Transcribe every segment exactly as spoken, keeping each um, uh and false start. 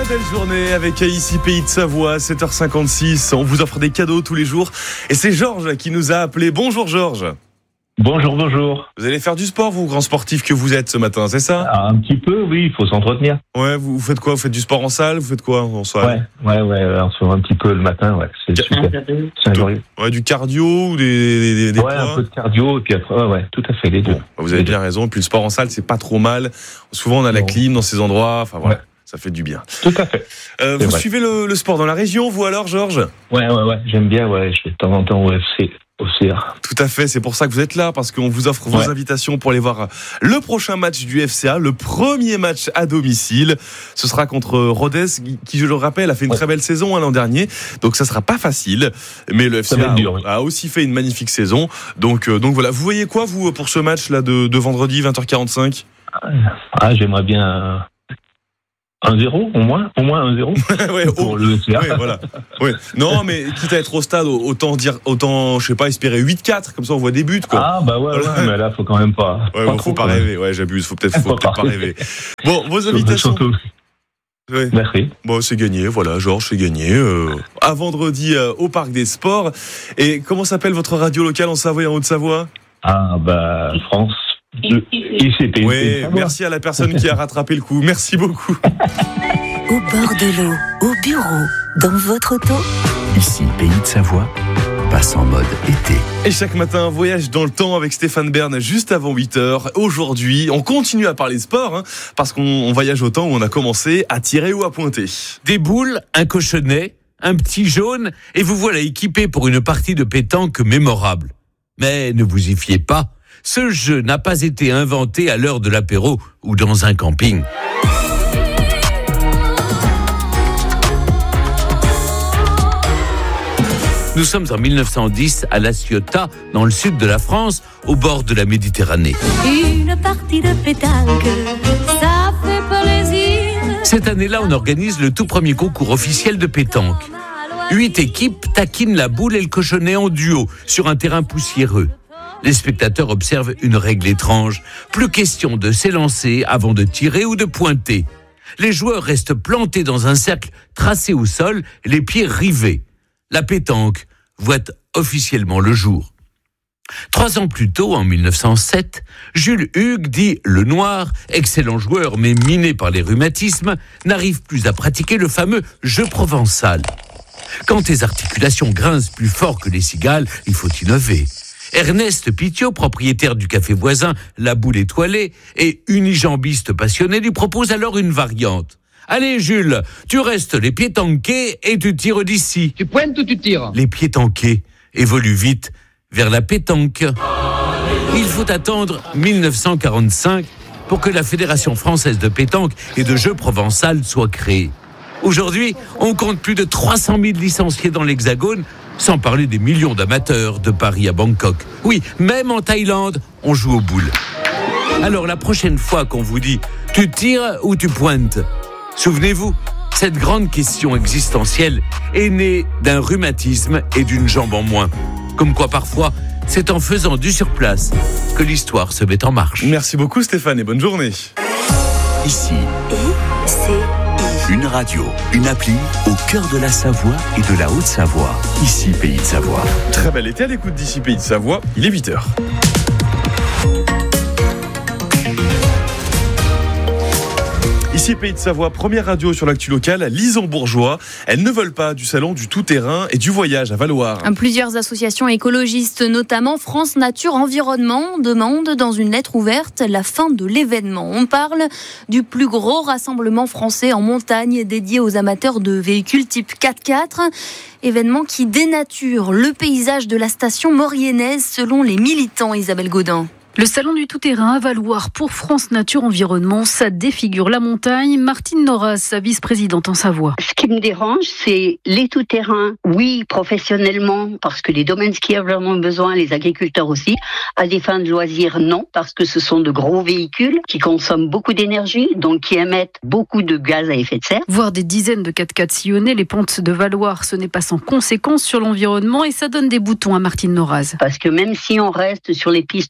belle journée avec ici Pays de Savoie, sept heures cinquante-six. On vous offre des cadeaux tous les jours. Et c'est Georges qui nous a appelé. Bonjour Georges. Bonjour, bonjour. Vous allez faire du sport, vous, grand sportif que vous êtes ce matin, c'est ça ? Ah, un petit peu, oui, il faut s'entretenir. Ouais, vous, vous faites quoi ? Vous faites du sport en salle ? Vous faites quoi en salle ? Ouais, ouais, ouais, on se fait un petit peu le matin, ouais, c'est Ca- super. C'est un joyeux. Ouais, du cardio ou des, des, des Ouais, poids ? un peu de cardio, et puis après, ouais, ouais, tout à fait, les deux. Bon, vous avez bien raison. Et puis le sport en salle, c'est pas trop mal. Souvent, on a la Non. clim dans ces endroits. Enfin voilà, Ouais. ça fait du bien. Tout à fait. Euh, C'est vous vrai. suivez le, le sport dans la région, vous alors, Georges ? Ouais, ouais, ouais, j'aime bien, ouais, je fais de temps en temps au F C, au C A. Tout à fait, c'est pour ça que vous êtes là, parce qu'on vous offre vos Ouais. invitations pour aller voir le prochain match du F C A, le premier match à domicile. Ce sera contre Rodez, qui, je le rappelle, a fait une Ouais. très belle saison hein, l'an dernier, donc ça sera pas facile. Mais le F C Ça va A être dur, oui. a aussi fait une magnifique saison. Donc, euh, donc voilà, vous voyez quoi, vous, pour ce match-là de, de vendredi, vingt heures quarante-cinq ? Ah, j'aimerais bien euh, un zéro, au moins, au moins un zéro Ouais, pour oh, le C A. ouais, voilà. Ouais. Non, mais quitte à être au stade, autant dire, autant, je sais pas, espérer huit quatre, comme ça on voit des buts, quoi. Ah, bah ouais, Voilà. ouais, mais là, faut quand même pas. Ouais, pas bon, trop, faut pas quand même. rêver. Ouais, j'abuse. Faut peut-être, faut Faut peut-être pas pas rêver. Bon, vos invitations. Surtout, Ouais. merci. Bon, c'est gagné. Voilà, Georges, c'est gagné. Euh, à vendredi euh, au Parc des Sports. Et comment s'appelle votre radio locale en Savoie et en Haute-Savoie ? Ah, bah, France. Le I C P. Oui, merci à la personne qui a rattrapé le coup. Merci beaucoup. Au bord de l'eau, au bureau, dans votre auto. Ici, Pays de Savoie, passe en mode été. Et chaque matin, un voyage dans le temps avec Stéphane Bern juste avant huit heures. Aujourd'hui, on continue à parler sport, hein, parce qu'on on voyage au temps où on a commencé à tirer ou à pointer. Des boules, un cochonnet, un petit jaune, et vous voilà équipé pour une partie de pétanque mémorable. Mais ne vous y fiez pas, ce jeu n'a pas été inventé à l'heure de l'apéro ou dans un camping. Nous sommes en mille neuf cent dix à La Ciotat, dans le sud de la France, au bord de la Méditerranée. Une partie de pétanque, ça fait plaisir. Cette année-là, on organise le tout premier concours officiel de pétanque. Huit équipes taquinent la boule et le cochonnet en duo sur un terrain poussiéreux. Les spectateurs observent une règle étrange. Plus question de s'élancer avant de tirer ou de pointer. Les joueurs restent plantés dans un cercle tracé au sol, les pieds rivés. La pétanque voit officiellement le jour. Trois ans plus tôt, en mille neuf cent sept, Jules Hugues, dit Le Noir, excellent joueur mais miné par les rhumatismes, n'arrive plus à pratiquer le fameux jeu provençal. Quand tes articulations grincent plus fort que les cigales, il faut innover. Ernest Pitiot, propriétaire du café voisin La Boule Étoilée et unijambiste passionné, lui propose alors une variante. Allez Jules, tu restes les pieds tankés et tu tires d'ici. Tu pointes ou tu tires ? Les pieds tankés évoluent vite vers la pétanque. Il faut attendre mille neuf cent quarante-cinq pour que la Fédération française de pétanque et de jeu provençal soit créée. Aujourd'hui, on compte plus de trois cent mille licenciés dans l'Hexagone, sans parler des millions d'amateurs de Paris à Bangkok. Oui, même en Thaïlande, on joue aux boules. Alors la prochaine fois qu'on vous dit « tu tires ou tu pointes ?» Souvenez-vous, cette grande question existentielle est née d'un rhumatisme et d'une jambe en moins. Comme quoi parfois, c'est en faisant du surplace que l'histoire se met en marche. Merci beaucoup Stéphane et bonne journée. Ici, Et c'est une radio, une appli au cœur de la Savoie et de la Haute-Savoie. Ici, Pays de Savoie. Très bel été à l'écoute d'ici Pays de Savoie. Il est huit heures. Ici Pays de Savoie, première radio sur l'actu locale, Lison Bourgeois. Elles ne veulent pas du salon du tout-terrain et du voyage à Valloire. Plusieurs associations écologistes, notamment France Nature Environnement, demandent dans une lettre ouverte la fin de l'événement. On parle du plus gros rassemblement français en montagne dédié aux amateurs de véhicules type quatre-quatre. Événement qui dénature le paysage de la station mauriennaise selon les militants. Isabelle Gaudin. Le salon du tout-terrain à Valloire pour France Nature Environnement, ça défigure la montagne. Martine Noras, sa vice-présidente en Savoie. Ce qui me dérange, c'est les tout-terrains. Oui, professionnellement, parce que les domaines skiables en ont besoin, les agriculteurs aussi. À des fins de loisirs, non, parce que ce sont de gros véhicules qui consomment beaucoup d'énergie, donc qui émettent beaucoup de gaz à effet de serre. Voir des dizaines de quatre-quatre sillonnés les pentes de Valloire, ce n'est pas sans conséquence sur l'environnement et ça donne des boutons à Martine Noras. Parce que même si on reste sur les pistes de ski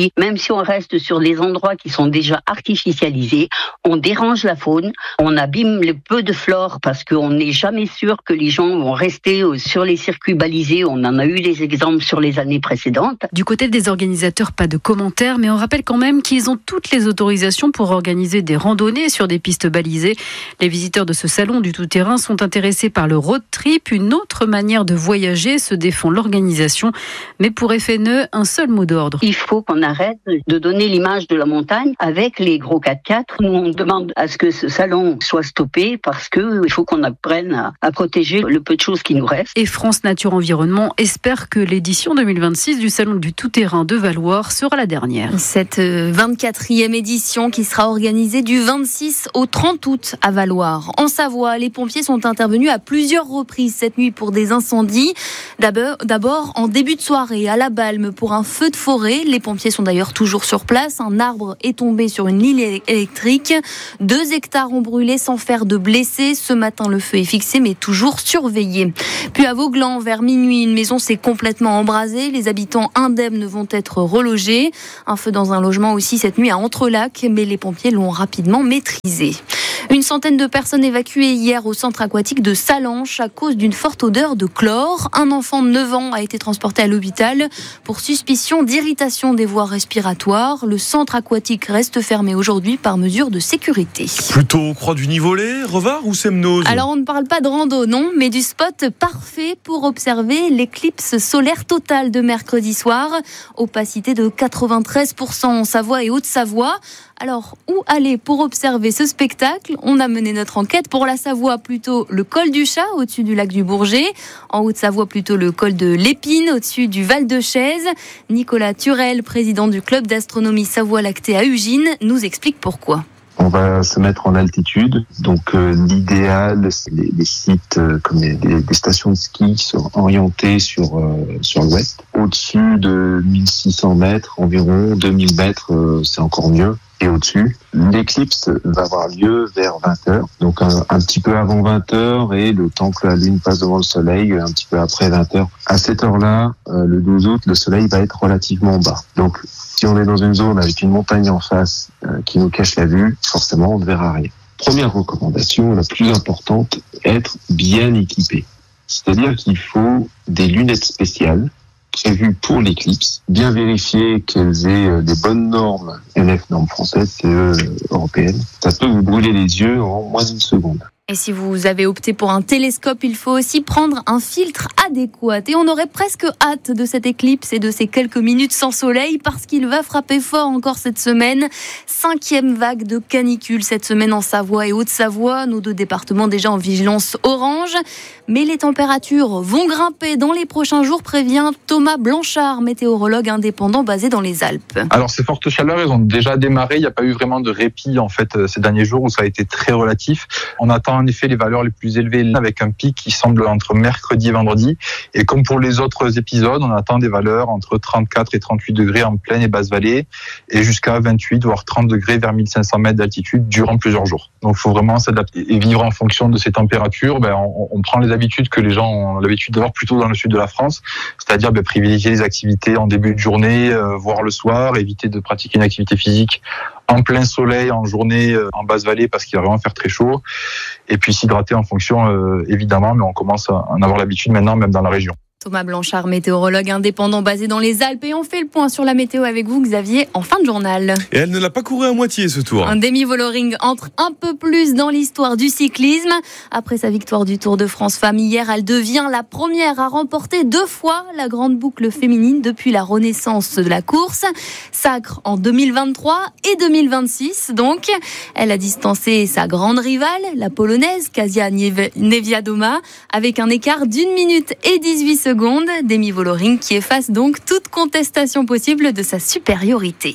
dit, même si on reste sur les endroits qui sont déjà artificialisés, on dérange la faune, on abîme le peu de flore parce qu'on n'est jamais sûr que les gens vont rester sur les circuits balisés. On en a eu des exemples sur les années précédentes. Du côté des organisateurs, pas de commentaires, mais on rappelle quand même qu'ils ont toutes les autorisations pour organiser des randonnées sur des pistes balisées. Les visiteurs de ce salon du tout-terrain sont intéressés par le road trip, une autre manière de voyager, se défend l'organisation. Mais pour F N E, un seul mot d'ordre. Il faut qu'on arrête de donner l'image de la montagne avec les gros quatre-quatre. Nous, on demande à ce que ce salon soit stoppé parce qu'il faut qu'on apprenne à, à protéger le peu de choses qui nous restent. Et France Nature Environnement espère que l'édition deux mille vingt-six du salon du tout-terrain de Valloire sera la dernière. Cette vingt-quatrième édition qui sera organisée du vingt-six au trente août à Valloire. En Savoie, les pompiers sont intervenus à plusieurs reprises cette nuit pour des incendies. D'abord, d'abord en début de soirée à La Balme pour un feu de forêt. Les pompiers sont d'ailleurs toujours sur place. Un arbre est tombé sur une ligne électrique. Deux hectares ont brûlé sans faire de blessés. Ce matin, le feu est fixé mais toujours surveillé. Puis à Vauglan, vers minuit, une maison s'est complètement embrasée. Les habitants indemnes vont être relogés. Un feu dans un logement aussi cette nuit à Entrelacs, mais les pompiers l'ont rapidement maîtrisé. Une centaine de personnes évacuées hier au centre aquatique de Salanches à cause d'une forte odeur de chlore. Un enfant de neuf ans a été transporté à l'hôpital pour suspicion d'irritation des voies respiratoires. Le centre aquatique reste fermé aujourd'hui par mesure de sécurité. Plutôt Croix du Nivolet, Revard ou Semnoz ? Alors on ne parle pas de rando, non, mais du spot parfait pour observer l'éclipse solaire totale de mercredi soir. Opacité de quatre-vingt-treize pour cent en Savoie et Haute-Savoie. Alors, où aller pour observer ce spectacle ? On a mené notre enquête. Pour la Savoie, plutôt le col du Chat, au-dessus du lac du Bourget. En Haute-Savoie, plutôt le col de l'Épine, au-dessus du Val-de-Chaise. Nicolas Turel, président du club d'astronomie Savoie-Lactée à Ugine, nous explique pourquoi. On va se mettre en altitude, donc euh, l'idéal, c'est les, les sites euh, comme les, les, les stations de ski qui sont orientées sur euh, sur l'ouest. Au-dessus de mille six cents mètres, environ deux mille mètres, euh, c'est encore mieux. Et au-dessus, l'éclipse va avoir lieu vers vingt heures, donc un, un petit peu avant vingt heures et le temps que la lune passe devant le soleil, un petit peu après vingt heures. À cette heure-là, euh, le douze août, le soleil va être relativement bas. Donc, si on est dans une zone avec une montagne en face euh, qui nous cache la vue, forcément, on ne verra rien. Première recommandation, la plus importante, être bien équipé. C'est-à-dire qu'il faut des lunettes spéciales prévues pour l'éclipse, bien vérifier qu'elles aient des bonnes normes, N F normes françaises, C E européennes. Ça peut vous brûler les yeux en moins d'une seconde. Et si vous avez opté pour un télescope, il faut aussi prendre un filtre adéquat. Et on aurait presque hâte de cette éclipse et de ces quelques minutes sans soleil parce qu'il va frapper fort encore cette semaine. Cinquième vague de canicule cette semaine en Savoie et Haute-Savoie, nos deux départements déjà en vigilance orange. Mais les températures vont grimper dans les prochains jours, prévient Thomas Blanchard, météorologue indépendant basé dans les Alpes. Alors ces fortes chaleurs, elles ont déjà démarré. Il n'y a pas eu vraiment de répit en fait ces derniers jours où ça a été très relatif. On attend en effet les valeurs les plus élevées avec un pic qui semble entre mercredi et vendredi. Et comme pour les autres épisodes, on attend des valeurs entre trente-quatre et trente-huit degrés en plaine et basse vallée et jusqu'à vingt-huit voire trente degrés vers mille cinq cents mètres d'altitude durant plusieurs jours. Donc il faut vraiment s'adapter et vivre en fonction de ces températures. Ben, on, on prend les habitudes que les gens ont l'habitude d'avoir plutôt dans le sud de la France, c'est-à-dire ben, privilégier les activités en début de journée, euh, voire le soir, éviter de pratiquer une activité physique en plein soleil, en journée, euh, en basse vallée parce qu'il va vraiment faire très chaud. Et puis s'hydrater en fonction, euh, évidemment, mais on commence à en avoir l'habitude maintenant, même dans la région. Thomas Blanchard, météorologue indépendant basé dans les Alpes. Et on fait le point sur la météo avec vous, Xavier, en fin de journal. Et elle ne l'a pas couru à moitié ce tour. Un Demi Vollering entre un peu plus dans l'histoire du cyclisme. Après sa victoire du Tour de France Femmes hier, elle devient la première à remporter deux fois la grande boucle féminine depuis la renaissance de la course. Sacre en deux mille vingt-trois et deux mille vingt-six. Donc, elle a distancé sa grande rivale, la polonaise Kasia Niewiadoma, avec un écart d'une minute et dix-huit secondes. Demi Vollering qui efface donc toute contestation possible de sa supériorité.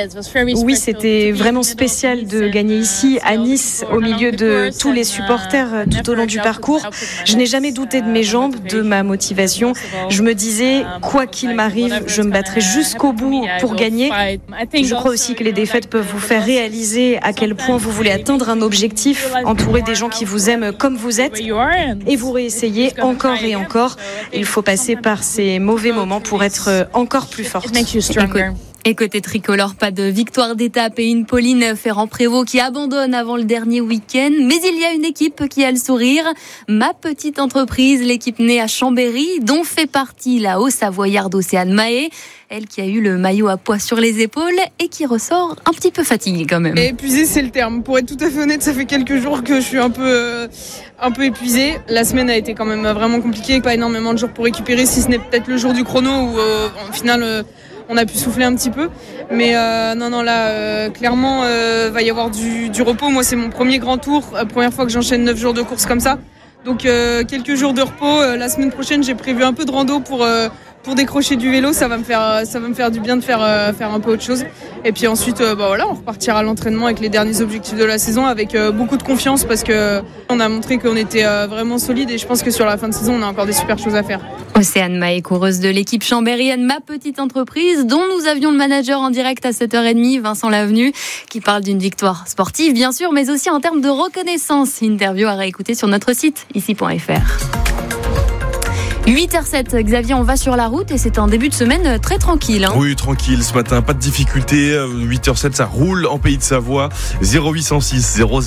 Oui, c'était vraiment spécial de gagner ici, à Nice, au milieu de tous les supporters tout au long du parcours. Je n'ai jamais douté de mes jambes, de ma motivation. Je me disais, quoi qu'il m'arrive, je me battrai jusqu'au bout pour gagner. Je crois aussi que les défaites peuvent vous faire réaliser à quel point vous voulez atteindre un objectif, entourer des gens qui vous aiment comme vous êtes, et vous réessayez encore et encore. Il faut passer par ces mauvais moments pour être encore plus forte. Et côté tricolore, pas de victoire d'étape et une Pauline Ferrand-Prévot qui abandonne avant le dernier week-end. Mais il y a une équipe qui a le sourire. Ma petite entreprise, l'équipe née à Chambéry, dont fait partie la Haut-Savoyarde Océane Mahé. Elle qui a eu le maillot à poids sur les épaules et qui ressort un petit peu fatiguée quand même. Et épuisée, c'est le terme. Pour être tout à fait honnête, ça fait quelques jours que je suis un peu, euh, un peu épuisée. La semaine a été quand même vraiment compliquée. Pas énormément de jours pour récupérer, si ce n'est peut-être le jour du chrono où euh, au final euh, on a pu souffler un petit peu. Mais euh, non, non, là, euh, clairement, euh, va y avoir du, du repos. Moi, c'est mon premier grand tour. Euh, première fois que j'enchaîne neuf jours de course comme ça. Donc euh, quelques jours de repos. Euh, la semaine prochaine, j'ai prévu un peu de rando pour... Euh, Pour décrocher du vélo, ça va me faire, ça va me faire du bien de faire, euh, faire un peu autre chose. Et puis ensuite, euh, bah voilà, on repartira à l'entraînement avec les derniers objectifs de la saison, avec euh, beaucoup de confiance parce que on a montré qu'on était euh, vraiment solide et je pense que sur la fin de saison, on a encore des super choses à faire. Océane Mahé, coureuse de l'équipe chambérienne Ma Petite Entreprise, dont nous avions le manager en direct à sept heures trente, Vincent Lavenu, qui parle d'une victoire sportive, bien sûr, mais aussi en termes de reconnaissance. Interview à réécouter sur notre site, ici point f r. huit heures zéro sept, Xavier, on va sur la route et c'est un début de semaine très tranquille. Hein. Oui, tranquille ce matin, pas de difficulté. huit heures zéro sept, ça roule en Pays de Savoie. zéro huit cent six zéro zéro